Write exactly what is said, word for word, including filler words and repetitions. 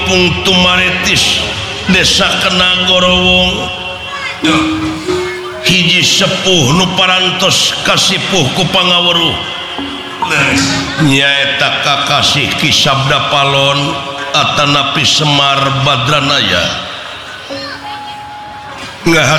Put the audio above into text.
Kampung Tumaritis Desa Kenagorowong hiji sepuh nu parantos kasipuh ku pangaweruh nyaeta Kakasih Ki Sabda Palon Atanapi Semar Badranaya ngaha